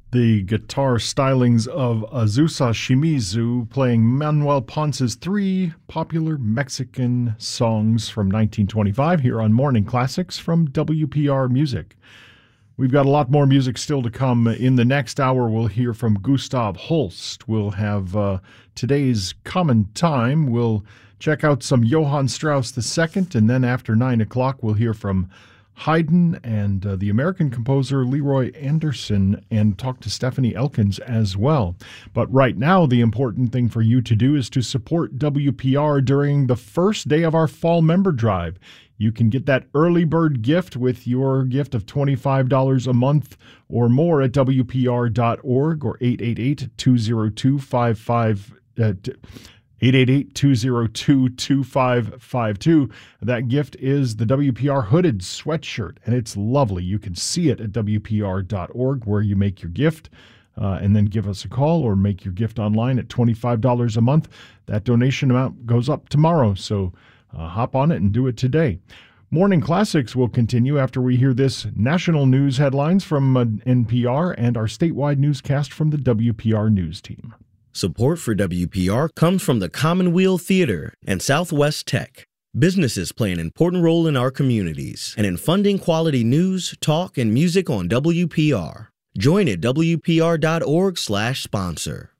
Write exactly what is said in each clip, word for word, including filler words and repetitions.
The guitar stylings of Azusa Shimizu playing Manuel Ponce's three popular Mexican songs from nineteen twenty-five here on Morning Classics from W P R Music. We've got a lot more music still to come. In the next hour, we'll hear from Gustav Holst. We'll have uh, today's Common Time. We'll check out some Johann Strauss the Second, and then after nine o'clock, we'll hear from Haydn and uh, the American composer Leroy Anderson and talk to Stephanie Elkins as well. But right now, the important thing for you to do is to support W P R during the first day of our fall member drive. You can get that early bird gift with your gift of twenty-five dollars a month or more at W P R dot org or eight eight eight, two oh two, five five uh, eight eight eight, two oh two, two five five two. That gift is the W P R hooded sweatshirt, and it's lovely. You can see it at W P R dot org where you make your gift, uh, and then give us a call or make your gift online at twenty-five dollars a month. That donation amount goes up tomorrow, so uh, hop on it and do it today. Morning Classics will continue after we hear this national news headlines from uh, N P R and our statewide newscast from the W P R News team. Support for W P R comes from the Commonweal Theater and Southwest Tech. Businesses play an important role in our communities and in funding quality news, talk, and music on W P R. Join at W P R dot org slash sponsor.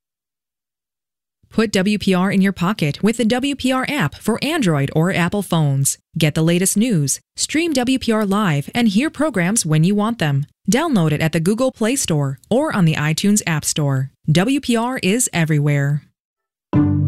Put W P R in your pocket with the W P R app for Android or Apple phones. Get the latest news, stream W P R live, and hear programs when you want them. Download it at the Google Play Store or on the iTunes App Store. W P R is everywhere.